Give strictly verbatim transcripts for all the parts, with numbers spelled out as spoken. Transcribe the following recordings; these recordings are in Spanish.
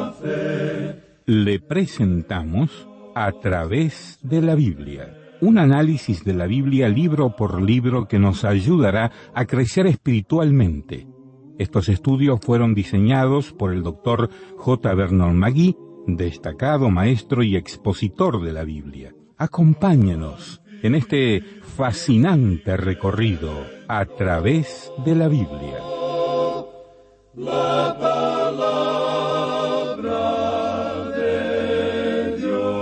Le presentamos A Través de la Biblia, un análisis de la Biblia libro por libro que nos ayudará a crecer espiritualmente. Estos estudios fueron diseñados por el doctor J. Vernon McGee, destacado maestro y expositor de la Biblia. Acompáñenos en este fascinante recorrido a través de la Biblia. La palabra de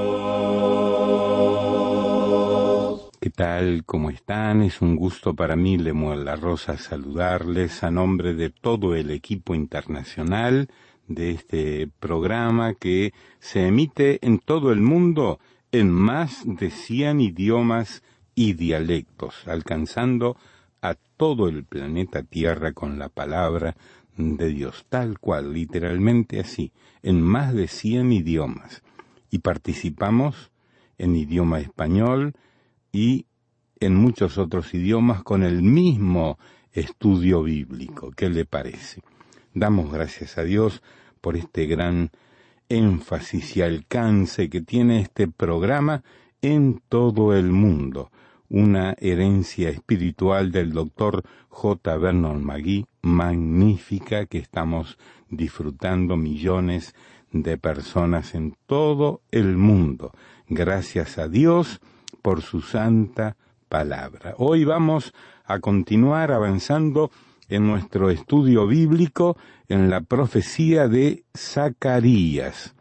Dios. ¿Qué tal? ¿Cómo están? Es un gusto para mí, Lemuel La Rosa, saludarles a nombre de todo el equipo internacional de este programa que se emite en todo el mundo en más de cien idiomas y dialectos, alcanzando a todo el planeta Tierra con la palabra de Dios, tal cual, literalmente así, en más de cien idiomas. Y participamos en idioma español y en muchos otros idiomas con el mismo estudio bíblico. ¿Qué le parece? Damos gracias a Dios por este gran énfasis y alcance que tiene este programa en todo el mundo. Una herencia espiritual del doctor J. Vernon McGee, magnífica, que estamos disfrutando millones de personas en todo el mundo. Gracias a Dios por su santa palabra. Hoy vamos a continuar avanzando en nuestro estudio bíblico en la profecía de Zacarías.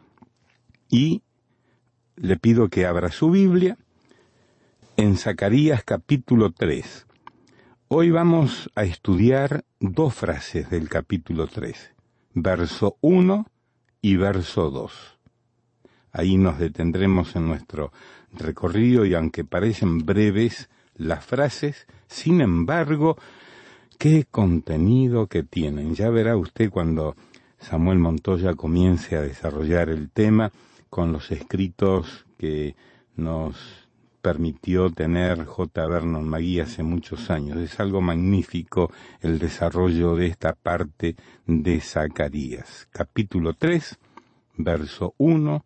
Y le pido que abra su Biblia en Zacarías capítulo tres. Hoy vamos a estudiar dos frases del capítulo tres, verso uno y verso dos. Ahí nos detendremos en nuestro recorrido y aunque parecen breves las frases, sin embargo, qué contenido que tienen. Ya verá usted cuando Samuel Montoya comience a desarrollar el tema con los escritos que nos permitió tener J. Vernon McGee hace muchos años. Es algo magnífico el desarrollo de esta parte de Zacarías. Capítulo tres, verso uno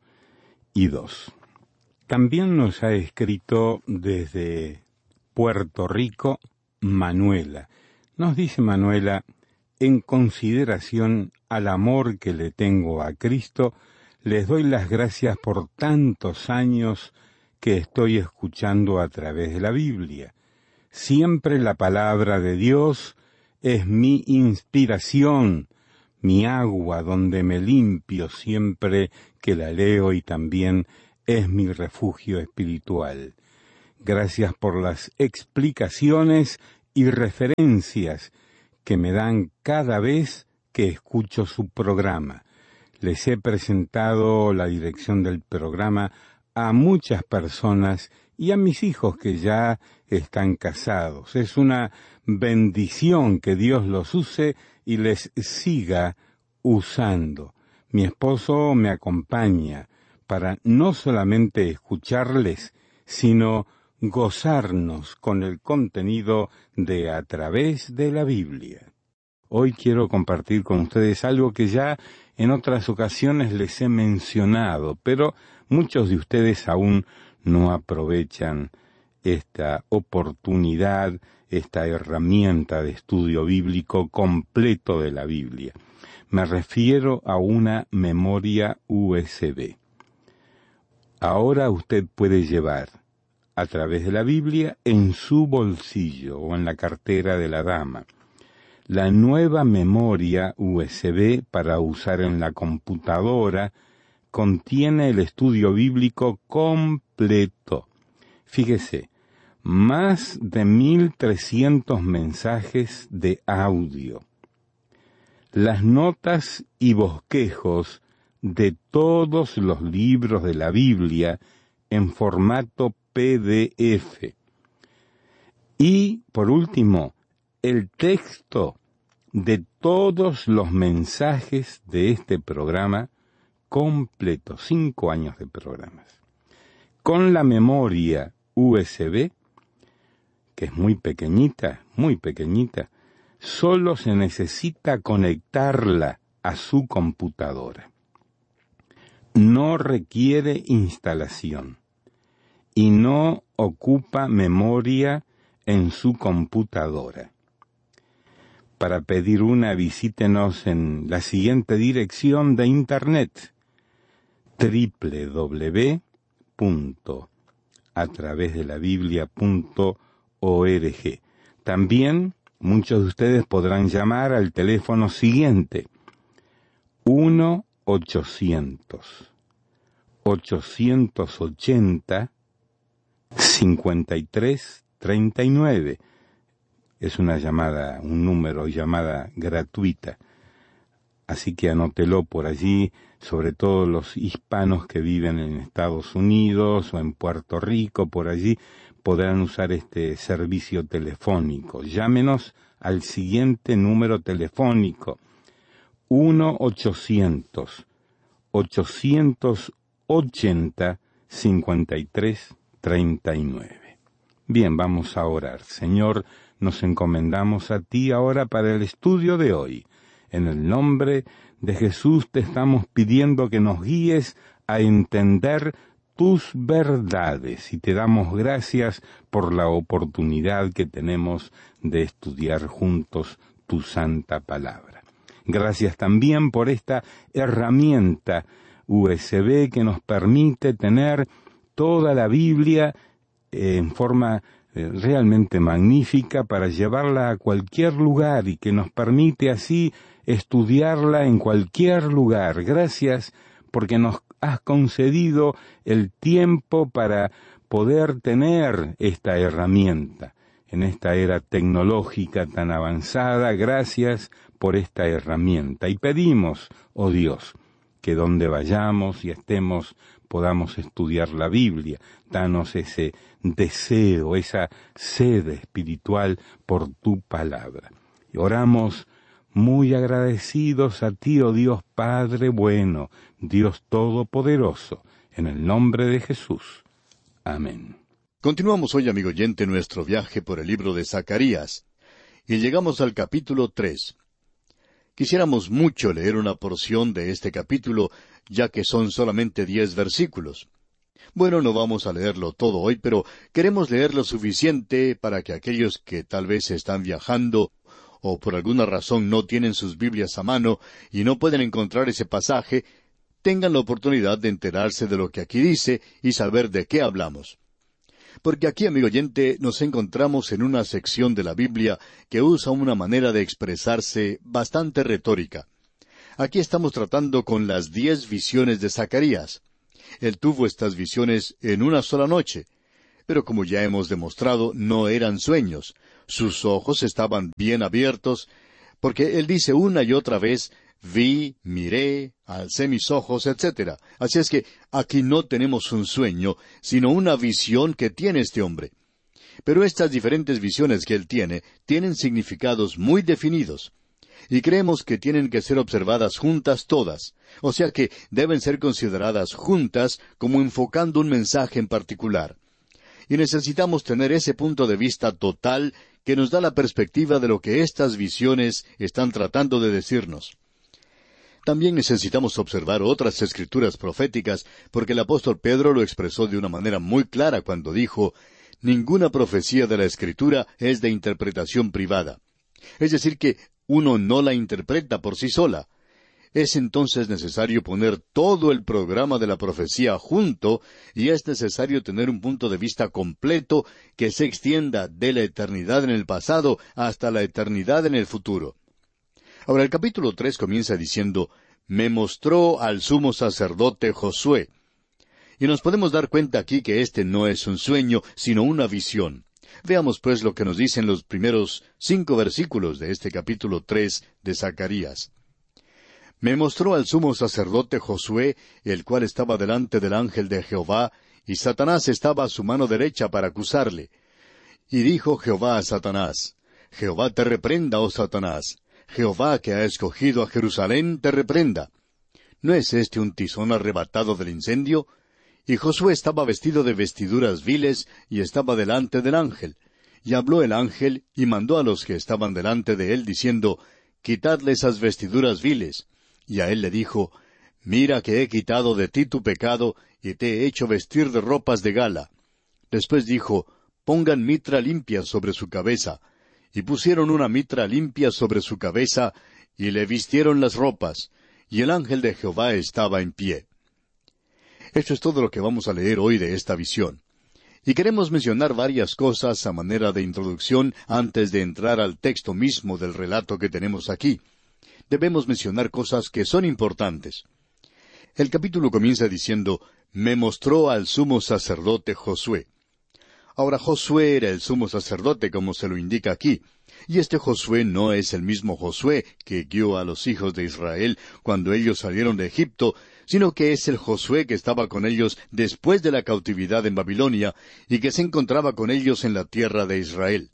y dos. También nos ha escrito desde Puerto Rico Manuela. Nos dice Manuela: en consideración al amor que le tengo a Cristo, les doy las gracias por tantos años que estoy escuchando a través de la Biblia. Siempre la palabra de Dios es mi inspiración, mi agua donde me limpio siempre que la leo y también es mi refugio espiritual. Gracias por las explicaciones y referencias que me dan cada vez que escucho su programa. Les he presentado la dirección del programa a muchas personas y a mis hijos que ya están casados. Es una bendición que Dios los use y les siga usando. Mi esposo me acompaña para no solamente escucharles, sino gozarnos con el contenido de A Través de la Biblia. Hoy quiero compartir con ustedes algo que ya en otras ocasiones les he mencionado, pero muchos de ustedes aún no aprovechan esta oportunidad, esta herramienta de estudio bíblico completo de la Biblia. Me refiero a una memoria U S B. Ahora usted puede llevar a través de la Biblia en su bolsillo o en la cartera de la dama la nueva memoria U S B para usar en la computadora. Contiene el estudio bíblico completo. Fíjese, más de mil trescientos mensajes de audio, las notas y bosquejos de todos los libros de la Biblia en formato P D F. Y, por último, el texto de todos los mensajes de este programa completo, cinco años de programas. Con la memoria U S B, que es muy pequeñita, muy pequeñita, solo se necesita conectarla a su computadora. no requiere instalación y no ocupa memoria en su computadora. Para pedir una, visítenos en la siguiente dirección de internet: doble u doble u doble u punto a través de la biblia punto org. También muchos de ustedes podrán llamar al teléfono siguiente: uno ochocientos, ochocientos ochenta, cincuenta y tres treinta y nueve. Es una llamada, un número llamada gratuita. Así que anótelo por allí, sobre todo los hispanos que viven en Estados Unidos o en Puerto Rico, por allí podrán usar este servicio telefónico. Llámenos al siguiente número telefónico: uno ochocientos, ochocientos ochenta, cincuenta y tres treinta y nueve. Bien, vamos a orar. Señor, nos encomendamos a ti ahora para el estudio de hoy. En el nombre de Jesús te estamos pidiendo que nos guíes a entender tus verdades y te damos gracias por la oportunidad que tenemos de estudiar juntos tu santa palabra. Gracias también por esta herramienta U S B que nos permite tener toda la Biblia en forma realmente magnífica para llevarla a cualquier lugar y que nos permite así estudiarla en cualquier lugar. Gracias porque nos has concedido el tiempo para poder tener esta herramienta en esta era tecnológica tan avanzada. Gracias por esta herramienta y pedimos, oh Dios, que donde vayamos y estemos podamos estudiar la Biblia. Danos ese deseo, esa sed espiritual por tu palabra. Y oramos muy agradecidos a ti, oh Dios Padre bueno, Dios Todopoderoso, en el nombre de Jesús. Amén. Continuamos hoy, amigo oyente, nuestro viaje por el libro de Zacarías, y llegamos al capítulo tres. Quisiéramos mucho leer una porción de este capítulo, ya que son solamente diez versículos. Bueno, no vamos a leerlo todo hoy, pero queremos leer lo suficiente para que aquellos que tal vez están viajando o por alguna razón no tienen sus Biblias a mano y no pueden encontrar ese pasaje, tengan la oportunidad de enterarse de lo que aquí dice y saber de qué hablamos. Porque aquí, amigo oyente, nos encontramos en una sección de la Biblia que usa una manera de expresarse bastante retórica. Aquí estamos tratando con las diez visiones de Zacarías. Él tuvo estas visiones en una sola noche, pero como ya hemos demostrado, no eran sueños. Sus ojos estaban bien abiertos, porque él dice una y otra vez, vi, miré, alcé mis ojos, etcétera. Así es que aquí no tenemos un sueño, sino una visión que tiene este hombre. Pero estas diferentes visiones que él tiene, tienen significados muy definidos. Y creemos que tienen que ser observadas juntas todas, o sea que deben ser consideradas juntas como enfocando un mensaje en particular. Y necesitamos tener ese punto de vista total que nos da la perspectiva de lo que estas visiones están tratando de decirnos. También necesitamos observar otras escrituras proféticas, porque el apóstol Pedro lo expresó de una manera muy clara cuando dijo, ninguna profecía de la Escritura es de interpretación privada. Es decir, que uno no la interpreta por sí sola. Es entonces necesario poner todo el programa de la profecía junto, y es necesario tener un punto de vista completo que se extienda de la eternidad en el pasado hasta la eternidad en el futuro. Ahora, el capítulo tres comienza diciendo, me mostró al sumo sacerdote Josué. Y nos podemos dar cuenta aquí que este no es un sueño, sino una visión. Veamos pues lo que nos dicen los primeros cinco versículos de este capítulo tres de Zacarías. Me mostró al sumo sacerdote Josué, el cual estaba delante del ángel de Jehová, y Satanás estaba a su mano derecha para acusarle. Y dijo Jehová a Satanás, Jehová te reprenda, oh Satanás. Jehová que ha escogido a Jerusalén te reprenda. ¿No es este un tizón arrebatado del incendio? Y Josué estaba vestido de vestiduras viles, y estaba delante del ángel. Y habló el ángel, y mandó a los que estaban delante de él, diciendo, Quitadle esas vestiduras viles. Y a él le dijo, Mira que he quitado de ti tu pecado, y te he hecho vestir de ropas de gala. Después dijo, pongan mitra limpia sobre su cabeza. Y pusieron una mitra limpia sobre su cabeza, y le vistieron las ropas, y el ángel de Jehová estaba en pie. Esto es todo lo que vamos a leer hoy de esta visión. Y queremos mencionar varias cosas a manera de introducción antes de entrar al texto mismo del relato que tenemos aquí. Debemos mencionar cosas que son importantes. El capítulo comienza diciendo, me mostró al sumo sacerdote Josué. Ahora Josué era el sumo sacerdote, como se lo indica aquí, y este Josué no es el mismo Josué que guió a los hijos de Israel cuando ellos salieron de Egipto, sino que es el Josué que estaba con ellos después de la cautividad en Babilonia y que se encontraba con ellos en la tierra de Israel.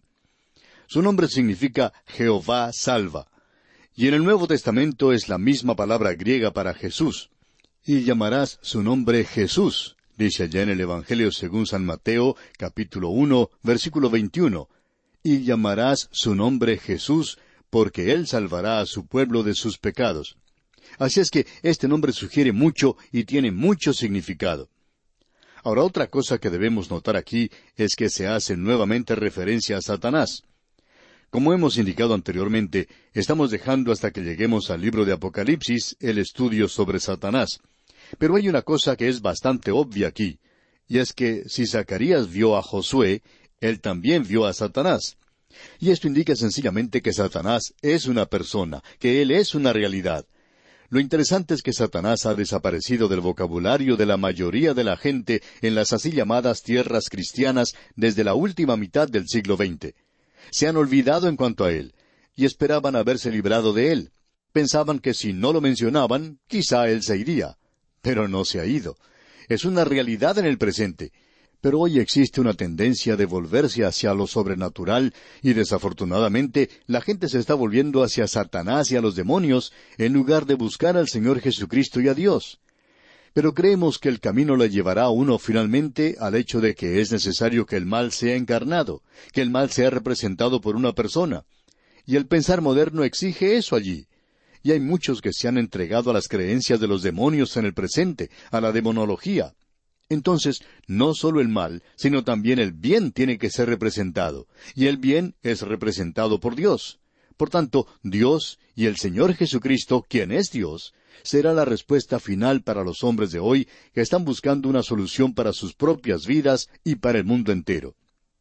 Su nombre significa Jehová salva, y en el Nuevo Testamento es la misma palabra griega para Jesús. Y llamarás su nombre Jesús, dice allá en el Evangelio según San Mateo, capítulo uno, versículo veintiuno. Y llamarás su nombre Jesús, porque Él salvará a su pueblo de sus pecados. Así es que este nombre sugiere mucho y tiene mucho significado. Ahora, otra cosa que debemos notar aquí es que se hace nuevamente referencia a Satanás. Como hemos indicado anteriormente, estamos dejando hasta que lleguemos al libro de Apocalipsis el estudio sobre Satanás. Pero hay una cosa que es bastante obvia aquí, y es que si Zacarías vio a Josué, él también vio a Satanás. Y esto indica sencillamente que Satanás es una persona, que él es una realidad. Lo interesante es que Satanás ha desaparecido del vocabulario de la mayoría de la gente en las así llamadas tierras cristianas desde la última mitad del siglo veinte. Se han olvidado en cuanto a él, y esperaban haberse librado de él. Pensaban que si no lo mencionaban, quizá él se iría. Pero no se ha ido. Es una realidad en el presente. Pero hoy existe una tendencia de volverse hacia lo sobrenatural, y desafortunadamente la gente se está volviendo hacia Satanás y a los demonios, en lugar de buscar al Señor Jesucristo y a Dios. Pero creemos que el camino le llevará a uno finalmente al hecho de que es necesario que el mal sea encarnado, que el mal sea representado por una persona. Y el pensar moderno exige eso allí. Y hay muchos que se han entregado a las creencias de los demonios en el presente, a la demonología. Entonces, no solo el mal, sino también el bien tiene que ser representado, y el bien es representado por Dios. Por tanto, Dios y el Señor Jesucristo, quien es Dios, será la respuesta final para los hombres de hoy que están buscando una solución para sus propias vidas y para el mundo entero.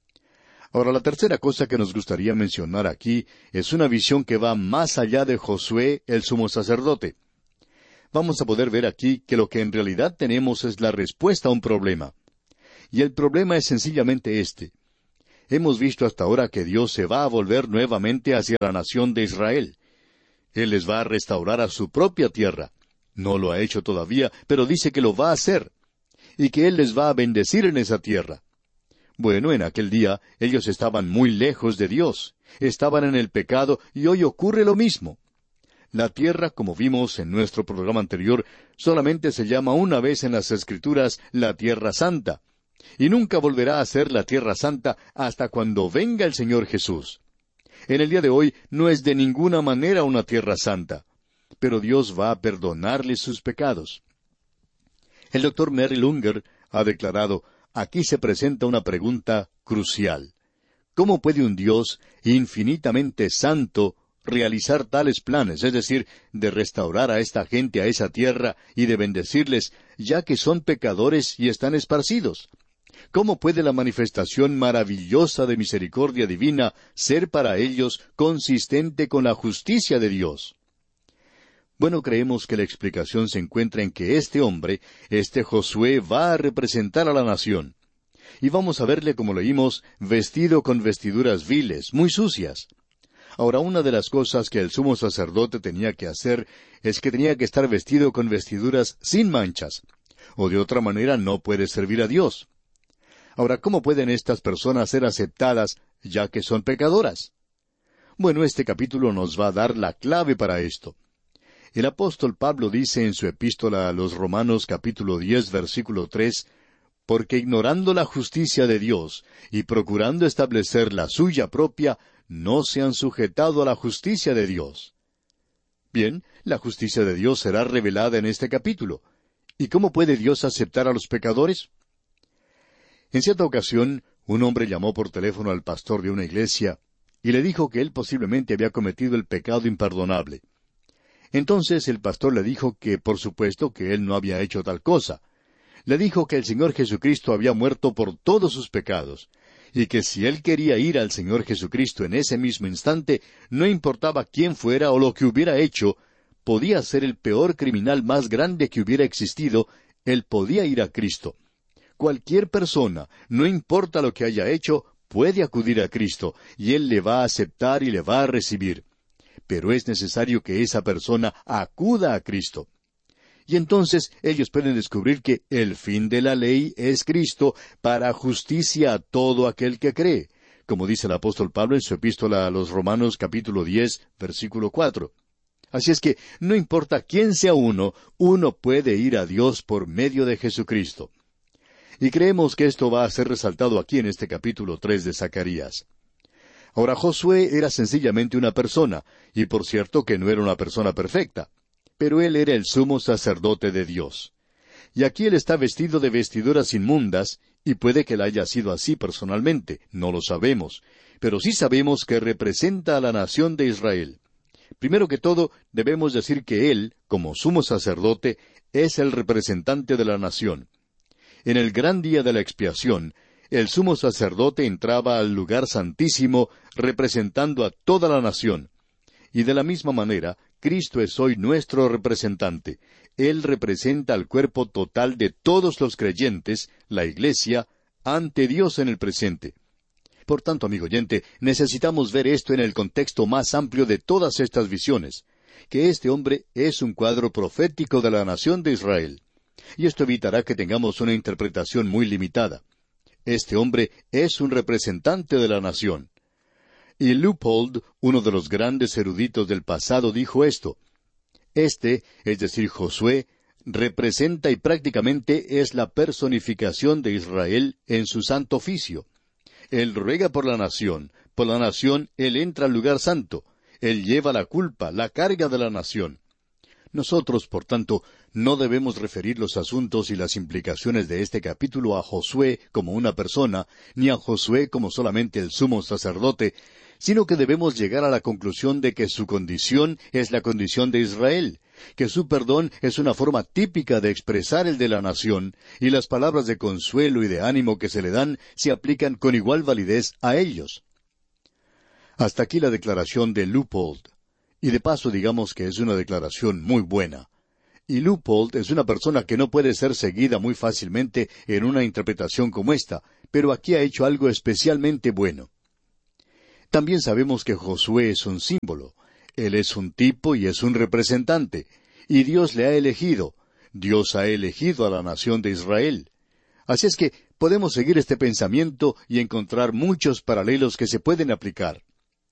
Ahora, la tercera cosa que nos gustaría mencionar aquí es una visión que va más allá de Josué, el sumo sacerdote. Vamos a poder ver aquí que lo que en realidad tenemos es la respuesta a un problema. Y el problema es sencillamente este. Hemos visto hasta ahora que Dios se va a volver nuevamente hacia la nación de Israel. Él les va a restaurar a su propia tierra. No lo ha hecho todavía, pero dice que lo va a hacer. Y que Él les va a bendecir en esa tierra. Bueno, en aquel día ellos estaban muy lejos de Dios. Estaban en el pecado y hoy ocurre lo mismo. La tierra, como vimos en nuestro programa anterior, solamente se llama una vez en las Escrituras la Tierra Santa. Y nunca volverá a ser la Tierra Santa hasta cuando venga el Señor Jesús. En el día de hoy no es de ninguna manera una Tierra Santa, pero Dios va a perdonarles sus pecados. El doctor Merrill Unger ha declarado, aquí se presenta una pregunta crucial. ¿Cómo puede un Dios infinitamente santo realizar tales planes, es decir, de restaurar a esta gente a esa tierra y de bendecirles, ya que son pecadores y están esparcidos? ¿Cómo puede la manifestación maravillosa de misericordia divina ser para ellos consistente con la justicia de Dios? Bueno, creemos que la explicación se encuentra en que este hombre, este Josué, va a representar a la nación. Y vamos a verle, como leímos, vestido con vestiduras viles, muy sucias. Ahora, una de las cosas que el sumo sacerdote tenía que hacer es que tenía que estar vestido con vestiduras sin manchas, o de otra manera no puede servir a Dios. Ahora, ¿cómo pueden estas personas ser aceptadas ya que son pecadoras? Bueno, este capítulo nos va a dar la clave para esto. El apóstol Pablo dice en su epístola a los Romanos capítulo diez versículo tres, porque ignorando la justicia de Dios y procurando establecer la suya propia, no se han sujetado a la justicia de Dios. Bien, la justicia de Dios será revelada en este capítulo. ¿Y cómo puede Dios aceptar a los pecadores? En cierta ocasión, un hombre llamó por teléfono al pastor de una iglesia y le dijo que él posiblemente había cometido el pecado imperdonable. Entonces el pastor le dijo que por supuesto que él no había hecho tal cosa. Le dijo que el Señor Jesucristo había muerto por todos sus pecados, y que si él quería ir al Señor Jesucristo en ese mismo instante, no importaba quién fuera o lo que hubiera hecho, podía ser el peor criminal más grande que hubiera existido, él podía ir a Cristo. Cualquier persona, no importa lo que haya hecho, puede acudir a Cristo, y Él le va a aceptar y le va a recibir. Pero es necesario que esa persona acuda a Cristo. Y entonces ellos pueden descubrir que el fin de la ley es Cristo para justicia a todo aquel que cree, como dice el apóstol Pablo en su epístola a los Romanos capítulo diez, versículo cuatro. Así es que no importa quién sea uno, uno puede ir a Dios por medio de Jesucristo. Y creemos que esto va a ser resaltado aquí en este capítulo tres de Zacarías. Ahora, Josué era sencillamente una persona, y por cierto que no era una persona perfecta, pero él era el sumo sacerdote de Dios. Y aquí él está vestido de vestiduras inmundas, y puede que él haya sido así personalmente, no lo sabemos, pero sí sabemos que representa a la nación de Israel. Primero que todo, debemos decir que él, como sumo sacerdote, es el representante de la nación. En el gran día de la expiación, el sumo sacerdote entraba al lugar santísimo representando a toda la nación. Y de la misma manera, Cristo es hoy nuestro representante. Él representa al cuerpo total de todos los creyentes, la Iglesia, ante Dios en el presente. Por tanto, amigo oyente, necesitamos ver esto en el contexto más amplio de todas estas visiones, que este hombre es un cuadro profético de la nación de Israel. Y esto evitará que tengamos una interpretación muy limitada. Este hombre es un representante de la nación. Y Leupold, uno de los grandes eruditos del pasado, dijo esto: Este, es decir, Josué, representa y prácticamente es la personificación de Israel en su santo oficio. Él ruega por la nación, por la nación él entra al lugar santo, él lleva la culpa, la carga de la nación. Nosotros, por tanto, no debemos referir los asuntos y las implicaciones de este capítulo a Josué como una persona, ni a Josué como solamente el sumo sacerdote, sino que debemos llegar a la conclusión de que su condición es la condición de Israel, que su perdón es una forma típica de expresar el de la nación, y las palabras de consuelo y de ánimo que se le dan se aplican con igual validez a ellos. Hasta aquí la declaración de Leupold. Y de paso digamos que es una declaración muy buena. Y Leupold es una persona que no puede ser seguida muy fácilmente en una interpretación como esta, pero aquí ha hecho algo especialmente bueno. También sabemos que Josué es un símbolo. Él es un tipo y es un representante. Y Dios le ha elegido. Dios ha elegido a la nación de Israel. Así es que podemos seguir este pensamiento y encontrar muchos paralelos que se pueden aplicar.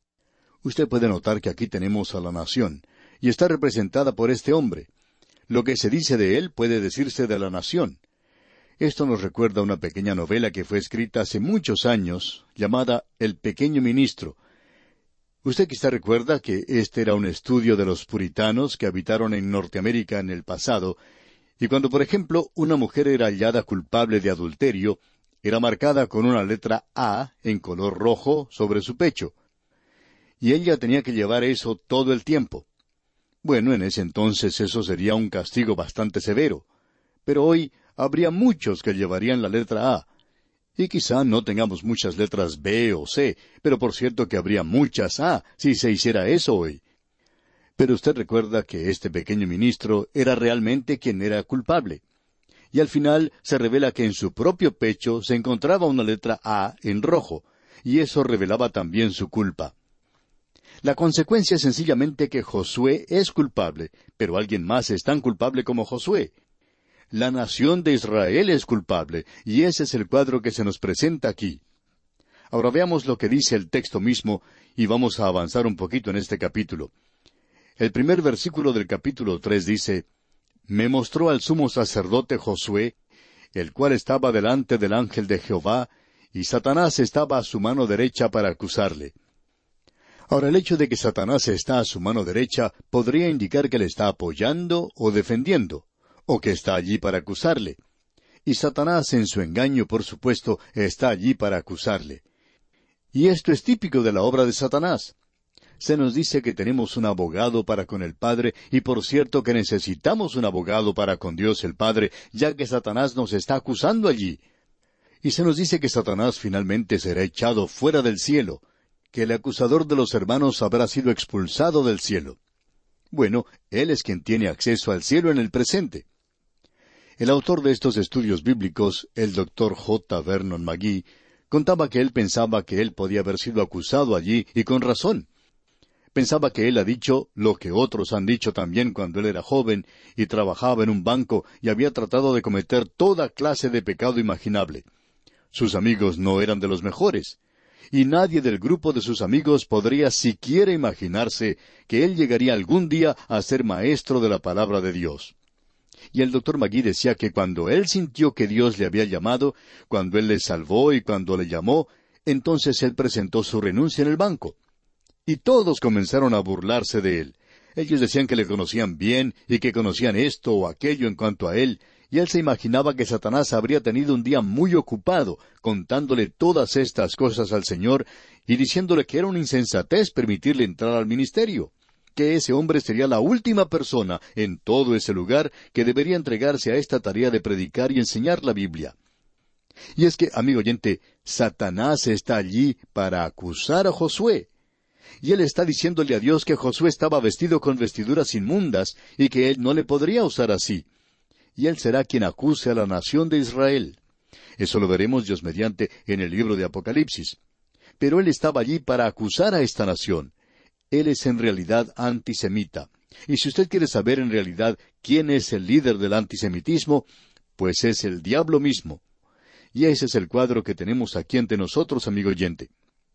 Usted puede notar que aquí tenemos a la nación, y está representada por este hombre. Lo que se dice de él puede decirse de la nación. Esto nos recuerda una pequeña novela que fue escrita hace muchos años, llamada El Pequeño Ministro. Usted quizá recuerda que este era un estudio de los puritanos que habitaron en Norteamérica en el pasado, y cuando, por ejemplo, una mujer era hallada culpable de adulterio, era marcada con una letra A en color rojo sobre su pecho. Y ella tenía que llevar eso todo el tiempo. Bueno, en ese entonces eso sería un castigo bastante severo. Pero hoy habría muchos que llevarían la letra A. Y quizá no tengamos muchas letras B o C, pero por cierto que habría muchas A si se hiciera eso hoy. Pero usted recuerda que este pequeño ministro era realmente quien era culpable. Y al final se revela que en su propio pecho se encontraba una letra A en rojo, y eso revelaba también su culpa. La consecuencia es sencillamente que Josué es culpable, pero alguien más es tan culpable como Josué. La nación de Israel es culpable, y ese es el cuadro que se nos presenta aquí. Ahora veamos lo que dice el texto mismo, y vamos a avanzar un poquito en este capítulo. El primer versículo del capítulo tres dice: Me mostró al sumo sacerdote Josué, el cual estaba delante del ángel de Jehová, y Satanás estaba a su mano derecha para acusarle. Ahora, el hecho de que Satanás está a su mano derecha podría indicar que le está apoyando o defendiendo, o que está allí para acusarle. Y Satanás, en su engaño, por supuesto, está allí para acusarle. Y esto es típico de la obra de Satanás. Se nos dice que tenemos un abogado para con el Padre, y por cierto que necesitamos un abogado para con Dios el Padre, ya que Satanás nos está acusando allí. Y se nos dice que Satanás finalmente será echado fuera del cielo, que el acusador de los hermanos habrá sido expulsado del cielo. Bueno, él es quien tiene acceso al cielo en el presente. El autor de estos estudios bíblicos, el doctor J. Vernon McGee, contaba que él pensaba que él podía haber sido acusado allí, y con razón. Pensaba que él ha dicho lo que otros han dicho también cuando él era joven y trabajaba en un banco y había tratado de cometer toda clase de pecado imaginable. Sus amigos no eran de los mejores, y nadie del grupo de sus amigos podría siquiera imaginarse que él llegaría algún día a ser maestro de la palabra de Dios. Y el doctor McGee decía que cuando él sintió que Dios le había llamado, cuando él le salvó y cuando le llamó, entonces él presentó su renuncia en el banco. Y todos comenzaron a burlarse de él. Ellos decían que le conocían bien y que conocían esto o aquello en cuanto a él, y él se imaginaba que Satanás habría tenido un día muy ocupado contándole todas estas cosas al Señor y diciéndole que era una insensatez permitirle entrar al ministerio, que ese hombre sería la última persona en todo ese lugar que debería entregarse a esta tarea de predicar y enseñar la Biblia. Y es que, amigo oyente, Satanás está allí para acusar a Josué. Y él está diciéndole a Dios que Josué estaba vestido con vestiduras inmundas y que él no le podría usar así. Y él será quien acuse a la nación de Israel. Eso lo veremos Dios mediante en el libro de Apocalipsis. Pero él estaba allí para acusar a esta nación. Él es en realidad antisemita. Y si usted quiere saber en realidad quién es el líder del antisemitismo, pues es el diablo mismo. Y ese es el cuadro que tenemos aquí ante nosotros, amigo oyente.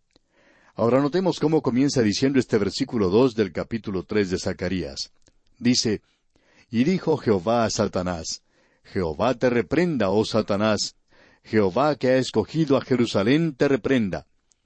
Ahora notemos cómo comienza diciendo este versículo dos del capítulo tres de Zacarías. Dice, «Y dijo Jehová a Satanás, Jehová te reprenda, oh Satanás, Jehová que ha escogido a Jerusalén te reprenda».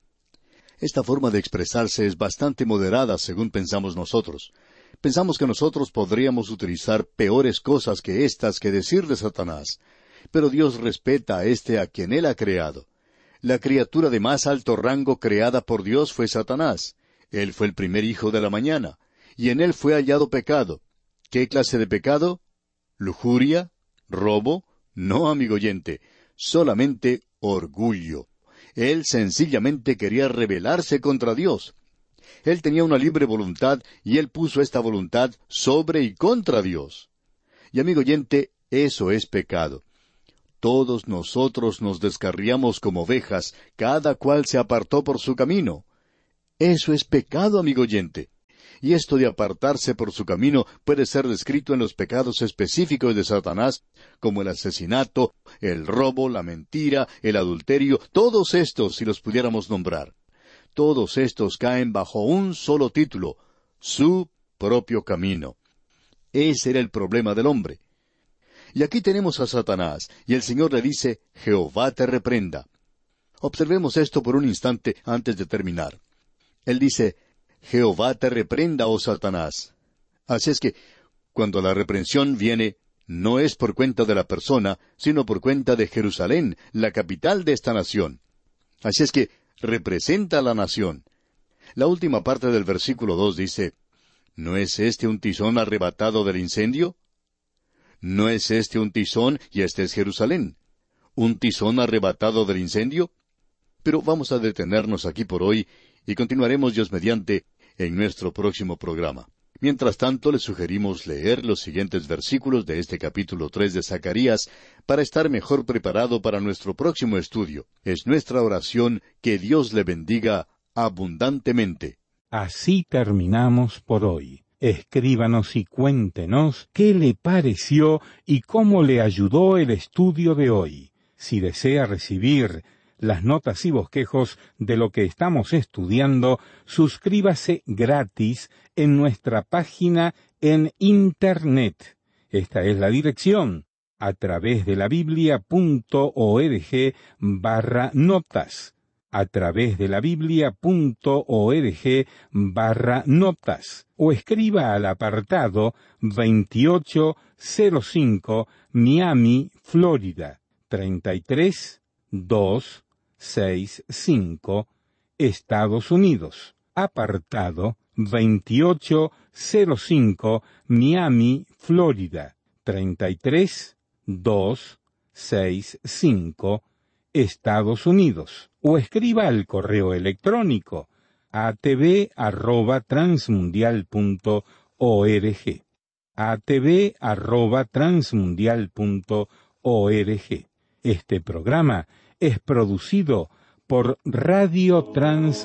Esta forma de expresarse es bastante moderada según pensamos nosotros. Pensamos que nosotros podríamos utilizar peores cosas que estas que decir de Satanás. Pero Dios respeta a este a quien Él ha creado. La criatura de más alto rango creada por Dios fue Satanás. Él fue el primer hijo de la mañana, y en él fue hallado pecado. ¿Qué clase de pecado? ¿Lujuria? ¿Robo? No, amigo oyente, solamente orgullo. Él sencillamente quería rebelarse contra Dios. Él tenía una libre voluntad, y él puso esta voluntad sobre y contra Dios. Y amigo oyente, eso es pecado. Todos nosotros nos descarriamos como ovejas, cada cual se apartó por su camino. Eso es pecado, amigo oyente. Y esto de apartarse por su camino puede ser descrito en los pecados específicos de Satanás, como el asesinato, el robo, la mentira, el adulterio, todos estos, si los pudiéramos nombrar. Todos estos caen bajo un solo título, su propio camino. Ese era el problema del hombre. Y aquí tenemos a Satanás, y el Señor le dice, Jehová te reprenda. Observemos esto por un instante antes de terminar. Él dice, Jehová te reprenda, oh Satanás. Así es que, cuando la reprensión viene, no es por cuenta de la persona, sino por cuenta de Jerusalén, la capital de esta nación. Así es que, representa a la nación. La última parte del versículo dos dice, ¿no es este un tizón arrebatado del incendio? ¿No es este un tizón y este es Jerusalén? ¿Un tizón arrebatado del incendio? Pero vamos a detenernos aquí por hoy y continuaremos Dios mediante en nuestro próximo programa. Mientras tanto, les sugerimos leer los siguientes versículos de este capítulo tres de Zacarías para estar mejor preparado para nuestro próximo estudio. Es nuestra oración que Dios le bendiga abundantemente. Así terminamos por hoy. Escríbanos y cuéntenos qué le pareció y cómo le ayudó el estudio de hoy. Si desea recibir las notas y bosquejos de lo que estamos estudiando, suscríbase gratis en nuestra página en Internet. Esta es la dirección, a través de la biblia punto org barra notas. a través de la biblia.org barra notas o escriba al apartado veintiocho cero cinco Miami, Florida, treinta y tres mil doscientos sesenta y cinco, Estados Unidos. Apartado veintiocho cero cinco Miami, Florida, treinta y tres mil doscientos sesenta y cinco, Estados Unidos. O escriba al correo electrónico a t v arroba transmundial punto org. a t v arroba transmundial punto org. Este programa es producido por Radio Trans